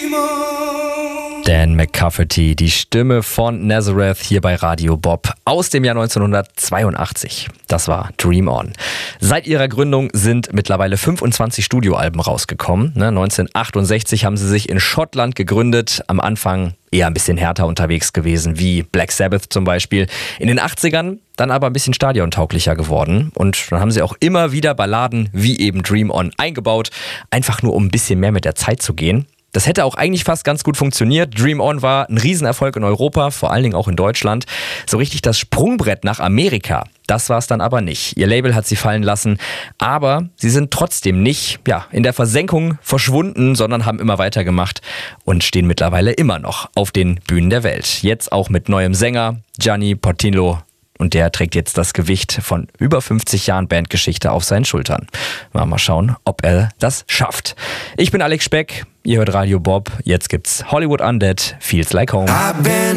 Dan McCafferty, die Stimme von Nazareth hier bei Radio Bob aus dem Jahr 1982. Das war Dream On. Seit ihrer Gründung sind mittlerweile 25 Studioalben rausgekommen. 1968 haben sie sich in Schottland gegründet. Am Anfang eher ein bisschen härter unterwegs gewesen, wie Black Sabbath zum Beispiel. In den 80ern dann aber ein bisschen stadiontauglicher geworden. Und dann haben sie auch immer wieder Balladen wie eben Dream On eingebaut, einfach nur um ein bisschen mehr mit der Zeit zu gehen. Das hätte auch eigentlich fast ganz gut funktioniert. Dream On war ein Riesenerfolg in Europa, vor allen Dingen auch in Deutschland. So richtig das Sprungbrett nach Amerika, das war es dann aber nicht. Ihr Label hat sie fallen lassen, aber sie sind trotzdem nicht in der Versenkung verschwunden, sondern haben immer weitergemacht und stehen mittlerweile immer noch auf den Bühnen der Welt. Jetzt auch mit neuem Sänger Gianni Portillo. Und der trägt jetzt das Gewicht von über 50 Jahren Bandgeschichte auf seinen Schultern. Mal schauen, ob er das schafft. Ich bin Alex Speck, ihr hört Radio Bob. Jetzt gibt's Hollywood Undead, Feels Like Home.